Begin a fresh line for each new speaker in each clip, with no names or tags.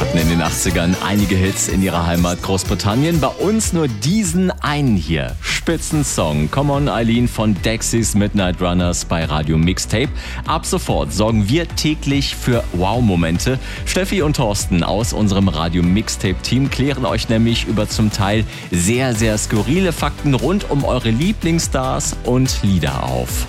hatten in den 80ern einige Hits in ihrer Heimat Großbritannien. Bei uns nur diesen einen hier. Spitzensong Come On Eileen von Dexys Midnight Runners bei Radio Mixtape. Ab sofort sorgen wir täglich für Wow-Momente. Steffi und Thorsten aus unserem Radio Mixtape-Team klären euch nämlich über zum Teil sehr, sehr skurrile Fakten rund um eure Lieblingsstars und Lieder auf.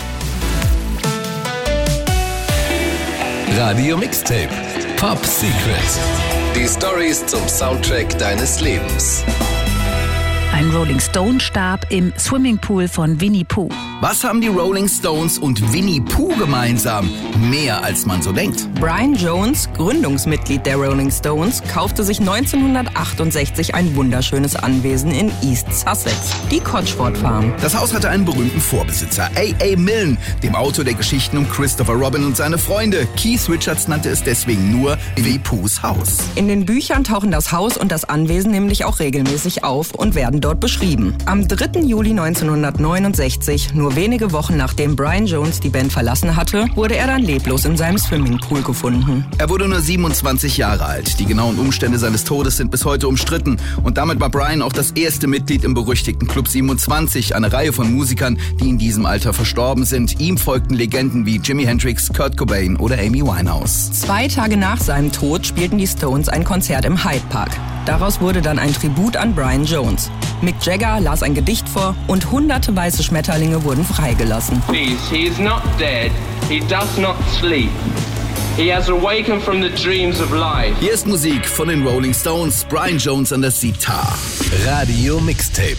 Radio Mixtape Pop Secret. Die Storys zum Soundtrack deines Lebens.
Ein Rolling Stone starb im Swimmingpool von Winnie Pooh.
Was haben die Rolling Stones und Winnie Pooh gemeinsam? Mehr als man so denkt.
Brian Jones, Gründungsmitglied der Rolling Stones, kaufte sich 1968 ein wunderschönes Anwesen in East Sussex, die Cotswold Farm.
Das Haus hatte einen berühmten Vorbesitzer, A.A. Milne, dem Autor der Geschichten um Christopher Robin und seine Freunde. Keith Richards nannte es deswegen nur Winnie Poohs Haus.
In den Büchern tauchen das Haus und das Anwesen nämlich auch regelmäßig auf und werden dort beschrieben. Am 3. Juli 1969, nur wenige Wochen nachdem Brian Jones die Band verlassen hatte, wurde er dann leblos in seinem Swimmingpool gefunden.
Er wurde nur 27 Jahre alt. Die genauen Umstände seines Todes sind bis heute umstritten. Und damit war Brian auch das erste Mitglied im berüchtigten Club 27, eine Reihe von Musikern, die in diesem Alter verstorben sind. Ihm folgten Legenden wie Jimi Hendrix, Kurt Cobain oder Amy Winehouse.
2 Tage nach seinem Tod spielten die Stones ein Konzert im Hyde Park. Daraus wurde dann ein Tribut an Brian Jones. Mick Jagger las ein Gedicht vor und hunderte weiße Schmetterlinge wurden freigelassen.
He is not dead, he does not sleep. He has awakened from the dreams of life.
Hier ist Musik von den Rolling Stones, Brian Jones an der Sitar.
Radio Mixtape.